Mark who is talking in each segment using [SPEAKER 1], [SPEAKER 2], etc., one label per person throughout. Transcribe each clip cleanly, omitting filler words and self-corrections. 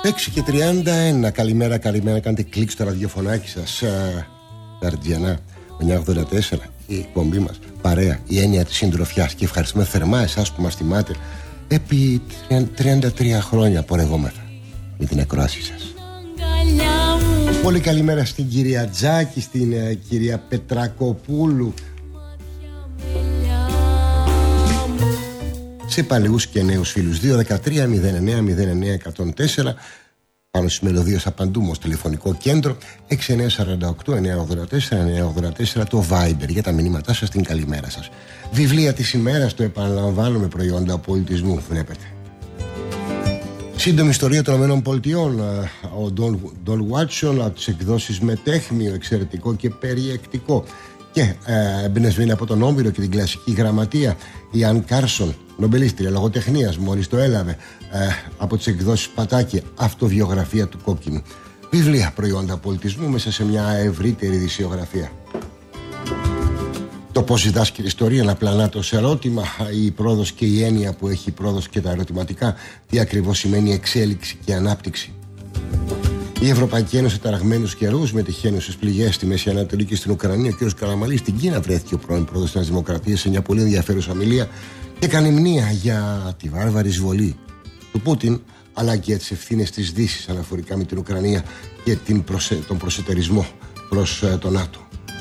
[SPEAKER 1] 6:31. Καλημέρα, κάντε κλικ στο ραδιοφωνάκι σας. Ταρτζιανά 984. Η εκπομπή μας παρέα, η έννοια της συντροφιάς. Και ευχαριστούμε θερμά εσάς που μας τιμάτε. Επί 33 χρόνια πορευόμεθα με την ακρόαση σας. Πολύ καλημέρα στην κυρία Τζάκη, στην κυρία Πετρακοπούλου, σε παλαιούς και νέους φίλους. 213-09-09-104. Πάνω στις μελωδίες απαντούμε ως τηλεφωνικό κέντρο. 6948-984-984 το Viber για τα μηνύματά σας, την καλημέρα σας. Βιβλία της ημέρας, το επαναλαμβάνουμε, προϊόντα πολιτισμού, βλέπετε. Σύντομη ιστορία των ΗΠΑ, ο Ντολ Βάτσον από τις εκδόσεις Μετέχμιο, εξαιρετικό και περιεκτικό. Και εμπνευσμένη από τον Όμηρο και την κλασική γραμματεία, η Αν Κάρσον, νομπελίστρια λογοτεχνίας, μόλις το έλαβε από τις εκδόσεις Πατάκη, αυτοβιογραφία του Κόκκινου. Βιβλία, προϊόντα πολιτισμού μέσα σε μια ευρύτερη ειδησιογραφία. Το πώς διδάσκει ιστορία, ένα πλανάτος ερώτημα, η πρόοδος και η έννοια που έχει η πρόοδος και τα ερωτηματικά, τι ακριβώς σημαίνει εξέλιξη και ανάπτυξη. Η Ευρωπαϊκή Ένωση ταραγμένους καιρούς, με τυχαίνουσες πληγές στη Μέση Ανατολή και στην Ουκρανία. Ο κ. Καραμαλής στην Κίνα βρέθηκε ο πρώην πρόεδρος της Δημοκρατίας σε μια πολύ ενδιαφέρουσα ομιλία και έκανε μνήα για τη βάρβαρη εισβολή του Πούτιν, αλλά και για τις ευθύνες της Δύσης αναφορικά με την Ουκρανία και τον προσετερισμό προς το ΝΑΤΟ.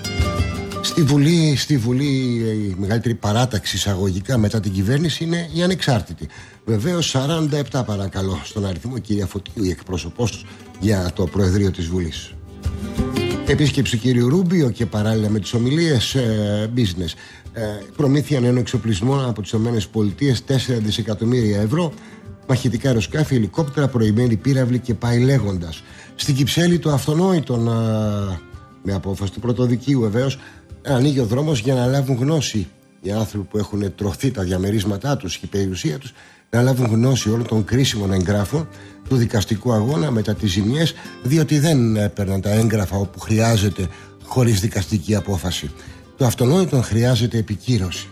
[SPEAKER 1] Στη Βουλή η μεγαλύτερη παράταξη εισαγωγικά μετά την κυβέρνηση είναι η ανεξάρτητη. Βεβαίως 47 παρακαλώ στον αριθμό, κυρία Φωτίου, η εκπρόσωπός τους για το Προεδρείο της Βουλής. Επίσκεψη του κύριου Ρούμπιο και παράλληλα με τις ομιλίες business. Προμήθεια νέων εξοπλισμών από τις ΗΠΑ, 4 δισεκατομμύρια ευρώ, μαχητικά αεροσκάφη, ελικόπτερα, προηγμένη πύραυλη και πάει λέγοντας. Στην Κυψέλη το αυτονόητο, με απόφαση του πρωτοδικείου βεβαίως, ανοίγει ο δρόμος για να λάβουν γνώση οι άνθρωποι που έχουν τρωθεί τα διαμερίσματά τους και η περιουσία τους, να λάβουν γνώση όλων των κρίσιμων εγγράφων του δικαστικού αγώνα μετά τις ζημιές, διότι δεν έπαιρναν τα έγγραφα όπου χρειάζεται χωρίς δικαστική απόφαση. Το αυτονόητο χρειάζεται επικύρωση.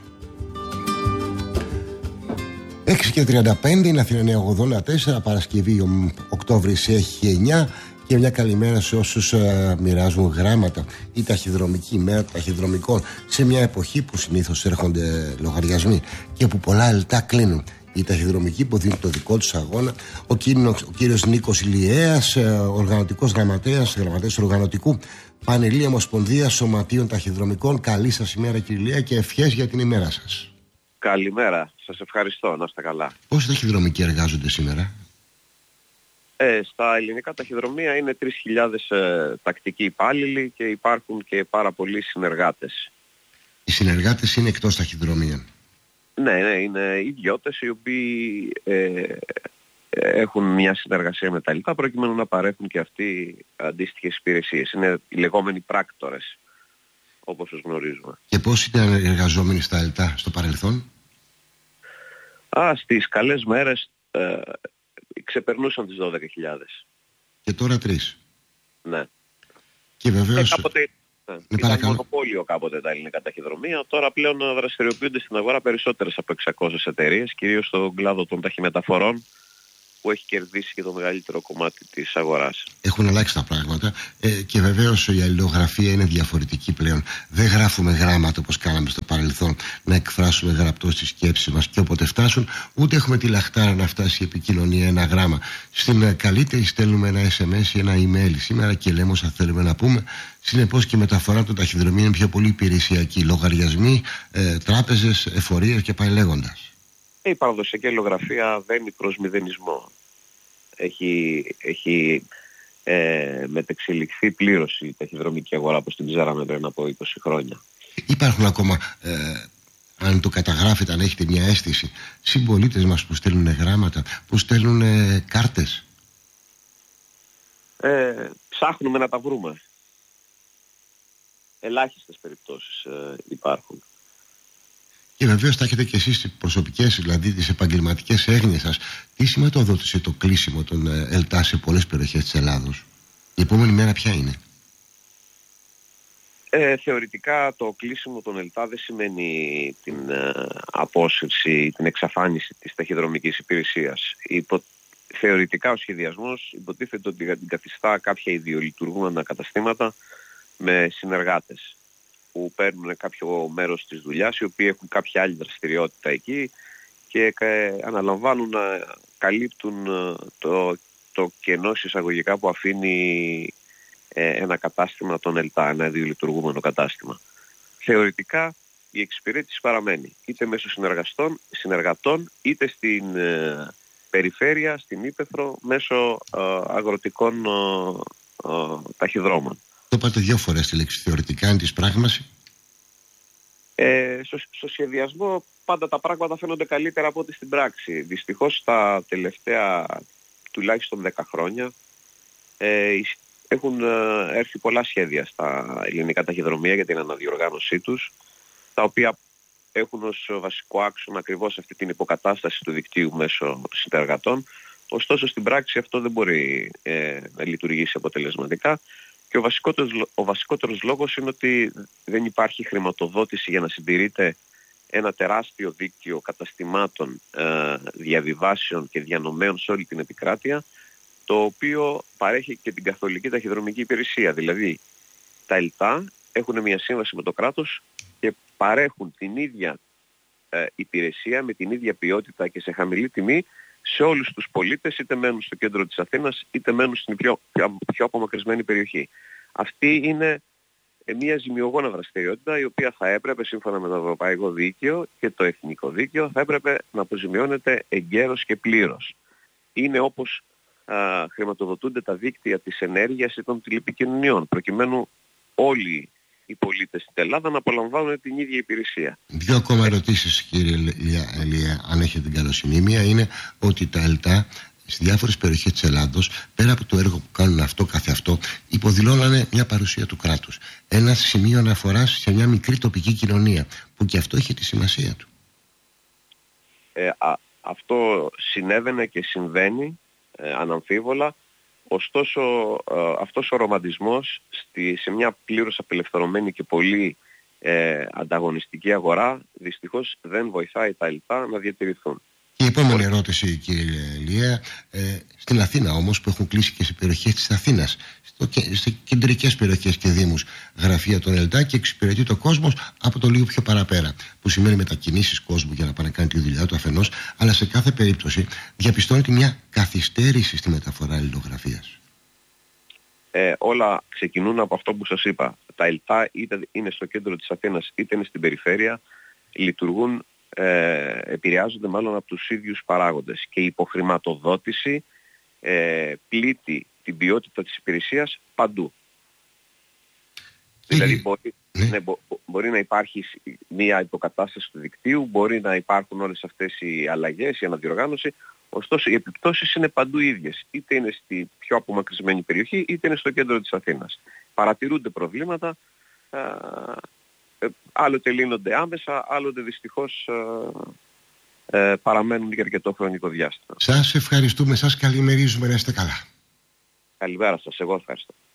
[SPEAKER 1] 6:35 είναι Αθήνα 984, Παρασκευή ο Οκτώβρης έχει 9. Και μια καλημέρα σε όσους μοιράζουν γράμματα ή ταχυδρομική ημέρα των ταχυδρομικών, σε μια εποχή που συνήθως έρχονται λογαριασμοί και που πολλά ελτά κλείνουν. Οι ταχυδρομικοί που δίνουν το δικό τους αγώνα, ο κύριος Νίκος Ηλιέας, οργανωτικός γραμματέας οργανωτικού Πανελλήνια Ομοσπονδία Σωματείων Ταχυδρομικών. Καλή σας ημέρα, κύριε Ηλιέα, και ευχές για την ημέρα σας.
[SPEAKER 2] Καλημέρα, σας ευχαριστώ, να είστε καλά.
[SPEAKER 1] Πόσοι ταχυδρομικοί εργάζονται σήμερα?
[SPEAKER 2] Στα ελληνικά ταχυδρομεία είναι 3.000 τακτικοί υπάλληλοι και υπάρχουν και πάρα πολλοί συνεργάτες.
[SPEAKER 1] Οι συνεργάτες είναι εκτός ταχυδρομείων?
[SPEAKER 2] Ναι, είναι ιδιώτες οι οποίοι έχουν μια συνεργασία με τα ΕΛΤΑ προκειμένου να παρέχουν και αυτοί αντίστοιχες υπηρεσίες. Είναι οι λεγόμενοι πράκτορες, όπως τους γνωρίζουμε.
[SPEAKER 1] Και πώς ήταν εργαζόμενοι στα ΕΛΤΑ στο παρελθόν?
[SPEAKER 2] Στις καλές μέρες ξεπερνούσαν τις 12.000.
[SPEAKER 1] Και τώρα 3.
[SPEAKER 2] Ναι.
[SPEAKER 1] Και βεβαίως
[SPEAKER 2] κάποτε ήταν μονοπόλιο κάποτε τα ελληνικά ταχυδρομεία. Τώρα πλέον δραστηριοποιούνται στην αγορά περισσότερες από 600 εταιρείες, κυρίως στον κλάδο των ταχυμεταφορών, που έχει κερδίσει και το μεγαλύτερο κομμάτι της αγοράς.
[SPEAKER 1] Έχουν αλλάξει τα πράγματα και βεβαίως η αλληλογραφία είναι διαφορετική πλέον. Δεν γράφουμε γράμματα όπως κάναμε στο παρελθόν, να εκφράσουμε γραπτώς τις σκέψεις μας και όποτε φτάσουν, ούτε έχουμε τη λαχτάρα να φτάσει η επικοινωνία ένα γράμμα. Στην καλύτερη στέλνουμε ένα SMS ή ένα email σήμερα και λέμε όσα θέλουμε να πούμε. Συνεπώς και η μεταφορά των ταχυδρομείων είναι πιο πολύ υπηρεσιακή. Λογαριασμοί, τράπεζες, εφορίες και πάει λέγοντας.
[SPEAKER 2] Η παραδοσιακή αλληλογραφία βαίνει προς μηδενισμό. Έχει μετεξελιχθεί πλήρως η ταχυδρομική αγορά όπως την ξέραμε πριν από 20 χρόνια.
[SPEAKER 1] Υπάρχουν ακόμα, αν το καταγράφετε, αν έχετε μια αίσθηση, συμπολίτες μας που στέλνουν γράμματα, που στέλνουν κάρτες?
[SPEAKER 2] Ψάχνουμε να τα βρούμε. Ελάχιστες περιπτώσεις υπάρχουν.
[SPEAKER 1] Και βεβαίως θα έχετε και εσείς τις προσωπικές, δηλαδή τις επαγγελματικές έγνοιες σας. Τι σηματοδότησε το κλείσιμο των ΕΛΤΑ σε πολλές περιοχές της Ελλάδος? Η επόμενη μέρα ποια είναι?
[SPEAKER 2] Θεωρητικά το κλείσιμο των ΕΛΤΑ δεν σημαίνει την απόσυρση, την εξαφάνιση της ταχυδρομικής υπηρεσίας. θεωρητικά ο σχεδιασμός υποτίθεται ότι αντικαθιστά κάποια ιδιολειτουργούμενα καταστήματα με συνεργάτες που παίρνουν κάποιο μέρος της δουλειάς, οι οποίοι έχουν κάποια άλλη δραστηριότητα εκεί και αναλαμβάνουν να καλύπτουν το κενό εισαγωγικά που αφήνει ένα κατάστημα των ΕΛΤΑ, ένα ιδιολειτουργούμενο κατάστημα. Θεωρητικά η εξυπηρέτηση παραμένει είτε μέσω συνεργατών είτε στην περιφέρεια, στην ύπαιθρο, μέσω αγροτικών ταχυδρόμων.
[SPEAKER 1] Το είπατε 2 φορές τη λέξη θεωρητικά, είναι της πράγμαση.
[SPEAKER 2] Στο σχεδιασμό πάντα τα πράγματα φαίνονται καλύτερα από ό,τι στην πράξη. Δυστυχώς τα τελευταία τουλάχιστον 10 χρόνια έχουν έρθει πολλά σχέδια στα ελληνικά ταχυδρομεία για την αναδιοργάνωσή τους, τα οποία έχουν ως βασικό άξονα ακριβώς αυτή την υποκατάσταση του δικτύου μέσω συνεργατών. Ωστόσο στην πράξη αυτό δεν μπορεί να λειτουργήσει αποτελεσματικά και ο βασικότερος λόγος είναι ότι δεν υπάρχει χρηματοδότηση για να συντηρείται ένα τεράστιο δίκτυο καταστημάτων, διαβιβάσεων και διανομέων σε όλη την επικράτεια, το οποίο παρέχει και την καθολική ταχυδρομική υπηρεσία. Δηλαδή τα ΕΛΤΑ έχουν μια σύμβαση με το κράτος και παρέχουν την ίδια υπηρεσία με την ίδια ποιότητα και σε χαμηλή τιμή σε όλους τους πολίτες, είτε μένουν στο κέντρο της Αθήνας είτε μένουν στην πιο απομακρυσμένη περιοχή. Αυτή είναι μια ζημιογόνα δραστηριότητα, η οποία θα έπρεπε σύμφωνα με το ευρωπαϊκό δίκαιο και το εθνικό δίκαιο θα έπρεπε να αποζημιώνεται εγκαίρως και πλήρως. Είναι όπως χρηματοδοτούνται τα δίκτυα της ενέργειας ή των τηλεπικοινωνιών, προκειμένου όλοι οι πολίτες στην Ελλάδα να απολαμβάνουν την ίδια υπηρεσία. 2
[SPEAKER 1] ακόμα ερωτήσεις, κύριε Ελία, αν έχετε την καλοσύνη. Μία είναι ότι τα ΕΛΤΑ στις διάφορες περιοχές της Ελλάδος, πέρα από το έργο που κάνουν αυτό καθε αυτό, υποδηλώνανε μια παρουσία του κράτους. Ένα σημείο αναφοράς σε μια μικρή τοπική κοινωνία, που και αυτό έχει τη σημασία του.
[SPEAKER 2] Αυτό συνέβαινε και συμβαίνει αναμφίβολα. Ωστόσο αυτός ο ρομαντισμός σε μια πλήρως απελευθερωμένη και πολύ ανταγωνιστική αγορά δυστυχώς δεν βοηθάει τα ΕΛΤΑ να διατηρηθούν.
[SPEAKER 1] Και η επόμενη ερώτηση, κύριε Ελία, στην Αθήνα όμως, που έχουν κλείσει και σε περιοχές της Αθήνας, σε κεντρικές περιοχές και δήμους, γραφεία των ΕΛΤΑ και εξυπηρετεί το κόσμος από το λίγο πιο παραπέρα, που σημαίνει μετακινήσεις κόσμου για να πάνε να κάνει τη δουλειά του αφενός, αλλά σε κάθε περίπτωση διαπιστώνεται μια καθυστέρηση στη μεταφορά αλληλογραφίας.
[SPEAKER 2] Όλα ξεκινούν από αυτό που σας είπα. Τα ΕΛΤΑ είτε είναι στο κέντρο της Αθήνας είτε είναι στην περιφέρεια, λειτουργούν, επηρεάζονται μάλλον από τους ίδιους παράγοντες και η υποχρηματοδότηση πλήττει την ποιότητα της υπηρεσίας παντού. Δηλαδή μπορεί να υπάρχει μια υποκατάσταση του δικτύου, μπορεί να υπάρχουν όλες αυτές οι αλλαγές, η αναδιοργάνωση, ωστόσο οι επιπτώσεις είναι παντού ίδιες, είτε είναι στη πιο απομακρυσμένη περιοχή είτε είναι στο κέντρο της Αθήνας. Παρατηρούνται προβλήματα, άλλοτε λύνονται άμεσα, άλλοτε δυστυχώς παραμένουν για αρκετό χρονικό διάστημα.
[SPEAKER 1] Σας ευχαριστούμε, σας καλημερίζουμε, να είστε καλά.
[SPEAKER 2] Καλημέρα σας, εγώ ευχαριστώ.